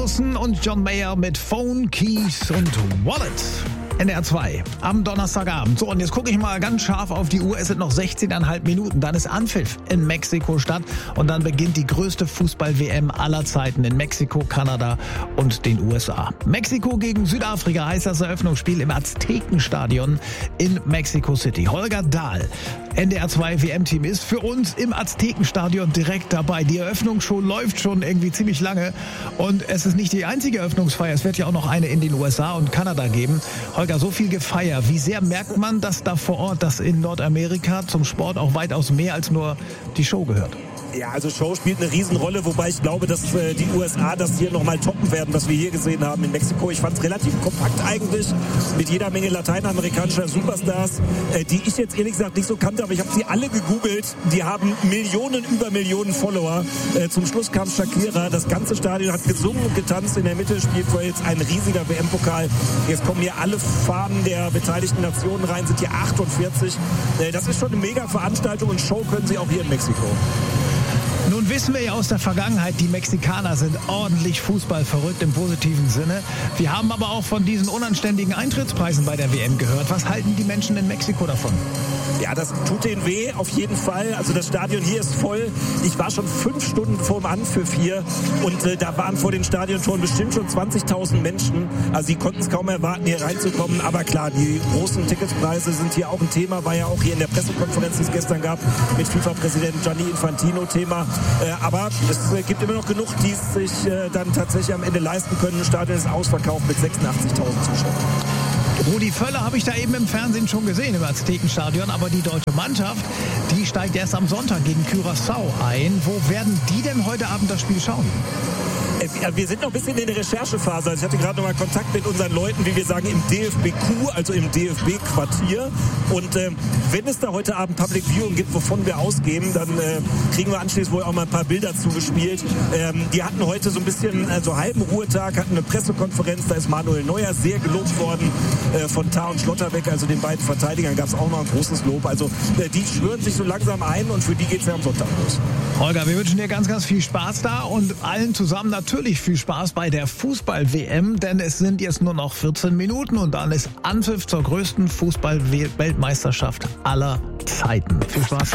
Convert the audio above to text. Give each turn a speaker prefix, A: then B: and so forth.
A: Wilson und John Mayer mit Phone, Keys und Wallet. NDR 2 am Donnerstagabend. So, und jetzt gucke ich mal ganz scharf auf die Uhr. Es sind noch 16,5 Minuten. Dann ist Anpfiff in Mexiko-Stadt. Und dann beginnt die größte Fußball-WM aller Zeiten in Mexiko, Kanada und den USA. Mexiko gegen Südafrika heißt das Eröffnungsspiel im Aztekenstadion in Mexico City. Holger Dahl, NDR 2 WM-Team, ist für uns im Aztekenstadion direkt dabei. Die Eröffnungsshow läuft schon irgendwie ziemlich lange. Und es ist nicht die einzige Eröffnungsfeier. Es wird ja auch noch eine in den USA und Kanada geben. Holger, so viel Gefeier. Wie sehr merkt man, dass da vor Ort, dass in Nordamerika zum Sport auch weitaus mehr als nur die Show gehört?
B: Ja, also Show spielt eine Riesenrolle, wobei ich glaube, dass die USA das hier nochmal toppen werden, was wir hier gesehen haben in Mexiko. Ich fand es relativ kompakt eigentlich, mit jeder Menge lateinamerikanischer Superstars, die ich jetzt ehrlich gesagt nicht so kannte, aber ich habe sie alle gegoogelt. Die haben Millionen über Millionen Follower. Zum Schluss kam Shakira, das ganze Stadion hat gesungen und getanzt. In der Mitte spielt vor jetzt ein riesiger WM-Pokal. Jetzt kommen hier alle Fahnen der beteiligten Nationen rein, sind hier 48. Das ist schon eine mega Veranstaltung und Show können sie auch hier in Mexiko.
A: Nun wissen wir ja aus der Vergangenheit, die Mexikaner sind ordentlich fußballverrückt im positiven Sinne. Wir haben aber auch von diesen unanständigen Eintrittspreisen bei der WM gehört. Was halten die Menschen in Mexiko davon?
B: Ja, das tut denen weh, auf jeden Fall. Also das Stadion hier ist voll. Ich war schon 5 Stunden vorm Anpfiff hier und da waren vor den Stadiontoren bestimmt schon 20.000 Menschen. Also sie konnten es kaum erwarten, hier reinzukommen. Aber klar, die großen Ticketspreise sind hier auch ein Thema. War ja auch hier in der Pressekonferenz, die es gestern gab, mit FIFA-Präsident Gianni Infantino Thema. Aber es gibt immer noch genug, die es sich dann tatsächlich am Ende leisten können. Das Stadion ist ausverkauft mit 86.000 Zuschauern.
A: Rudi Völler habe ich da eben im Fernsehen schon gesehen im Aztekenstadion, aber die deutsche Mannschaft, die steigt erst am Sonntag gegen Curaçao ein. Wo werden die denn heute Abend das Spiel schauen?
B: Wir sind noch ein bisschen in der Recherchephase. Also ich hatte gerade noch mal Kontakt mit unseren Leuten, wie wir sagen, im DFB-Q, also im DFB-Quartier. Und wenn es da heute Abend Public Viewing gibt, wovon wir ausgehen, dann kriegen wir anschließend wohl auch mal ein paar Bilder zugespielt. Die hatten heute so ein bisschen halben Ruhetag, hatten eine Pressekonferenz. Da ist Manuel Neuer sehr gelobt worden von Tah und Schlotterbeck, also den beiden Verteidigern gab es auch noch ein großes Lob. Also die schwören sich so langsam ein und für die geht es ja am Sonntag los.
A: Holger, wir wünschen dir ganz, ganz viel Spaß da und allen zusammen natürlich viel Spaß bei der Fußball-WM, denn es sind jetzt nur noch 14 Minuten und dann ist Anpfiff zur größten Fußball-Weltmeisterschaft aller Zeiten. Viel Spaß.